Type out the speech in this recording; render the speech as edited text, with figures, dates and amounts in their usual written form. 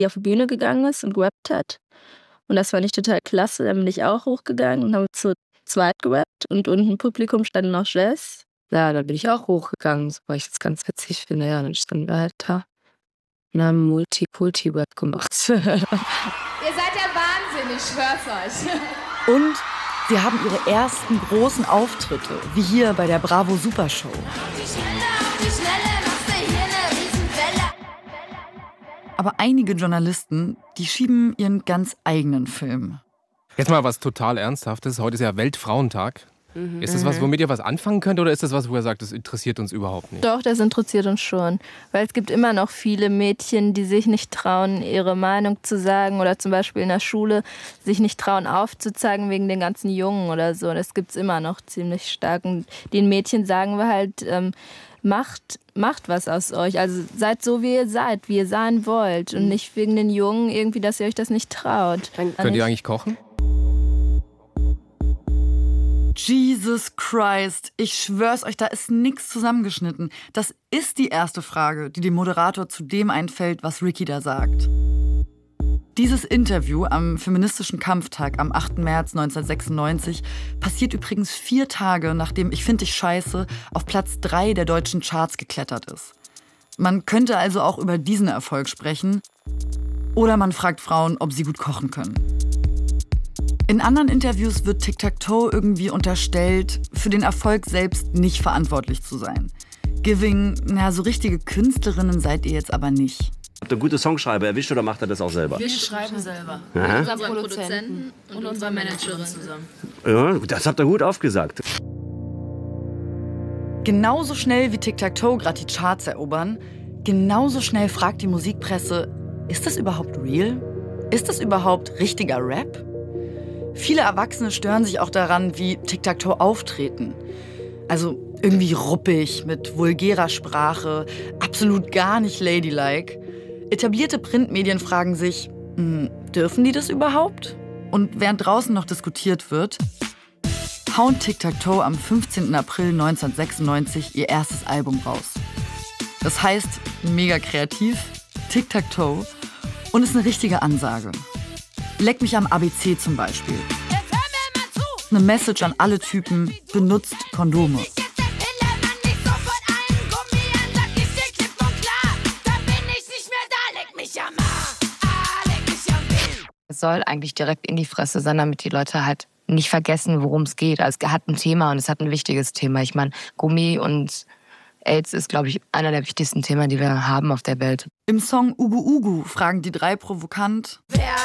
die auf die Bühne gegangen ist und gerappt hat. Und das fand ich total klasse. Dann bin ich auch hochgegangen und habe zu zweit gerappt. Und unten im Publikum stand noch Jess. Ja, da bin ich auch hochgegangen, weil ich das ganz witzig finde. Ja, dann standen wir halt da und haben Multi-Web gemacht. Ihr seid ja Wahnsinn, ich schwör's euch. Und sie haben ihre ersten großen Auftritte, wie hier bei der Bravo Supershow. Aber einige Journalisten, die schieben ihren ganz eigenen Film. Jetzt mal was total Ernsthaftes. Heute ist ja Weltfrauentag. Ist das was, womit ihr was anfangen könnt, oder ist das was, wo ihr sagt, das interessiert uns überhaupt nicht? Doch, das interessiert uns schon. Weil es gibt immer noch viele Mädchen, die sich nicht trauen, ihre Meinung zu sagen. Oder zum Beispiel in der Schule sich nicht trauen, aufzuzeigen wegen den ganzen Jungen oder so. Das gibt es immer noch ziemlich stark. Und den Mädchen sagen wir halt, macht was aus euch. Also seid so, wie ihr sein wollt. Und nicht wegen den Jungen irgendwie, dass ihr euch das nicht traut. Könnt ihr eigentlich kochen? Jesus Christ, ich schwör's euch, da ist nichts zusammengeschnitten. Das ist die erste Frage, die dem Moderator zu dem einfällt, was Ricky da sagt. Dieses Interview am feministischen Kampftag am 8. März 1996 passiert übrigens 4 Tage, nachdem Ich find dich scheiße auf Platz 3 der deutschen Charts geklettert ist. Man könnte also auch über diesen Erfolg sprechen. Oder man fragt Frauen, ob sie gut kochen können. In anderen Interviews wird Tic-Tac-Toe irgendwie unterstellt, für den Erfolg selbst nicht verantwortlich zu sein. Giving, so richtige Künstlerinnen seid ihr jetzt aber nicht. Habt ihr gute Songschreiber erwischt oder macht er das auch selber? Wir schreiben selber. Aha. Mit unserem Produzenten und unserer Managerin zusammen. Ja, das habt ihr gut aufgesagt. Genauso schnell wie Tic-Tac-Toe gerade die Charts erobern, genauso schnell fragt die Musikpresse, ist das überhaupt real? Ist das überhaupt richtiger Rap? Viele Erwachsene stören sich auch daran, wie Tic-Tac-Toe auftreten. Also irgendwie ruppig, mit vulgärer Sprache, absolut gar nicht ladylike. Etablierte Printmedien fragen sich, dürfen die das überhaupt? Und während draußen noch diskutiert wird, hauen Tic-Tac-Toe am 15. April 1996 ihr erstes Album raus. Das heißt, mega kreativ, Tic-Tac-Toe, und ist eine richtige Ansage. Leck mich am ABC zum Beispiel. Eine Message an alle Typen, benutzt Kondome. Es soll eigentlich direkt in die Fresse sein, damit die Leute halt nicht vergessen, worum es geht. Also es hat ein Thema und es hat ein wichtiges Thema. Ich meine, Gummi und AIDS ist, glaube ich, einer der wichtigsten Themen, die wir haben auf der Welt. Im Song Ugu Ugu fragen die 3 provokant: